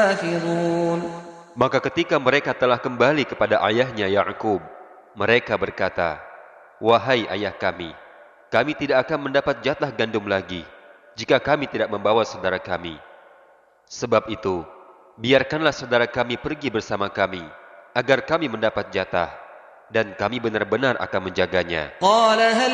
حافظون. Maka ketika mereka telah kembali kepada ayahnya Ya'qub, mereka berkata, "Wahai ayah kami tidak akan mendapat jatah gandum lagi jika kami tidak membawa saudara kami. Sebab itu, biarkanlah saudara kami pergi bersama kami, agar kami mendapat jatah, dan kami benar-benar akan menjaganya." قال هل